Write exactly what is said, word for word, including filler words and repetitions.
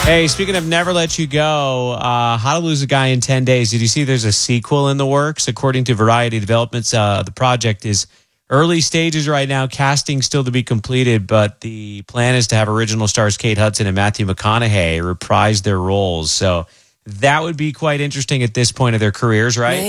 Hey, speaking of Never Let You Go, uh, How to Lose a Guy in ten days. Did you see there's a sequel in the works? According to Variety Developments, uh, the project is early stages right now, casting still to be completed, but the plan is to have original stars Kate Hudson and Matthew McConaughey reprise their roles. So that would be quite interesting at this point of their careers, right?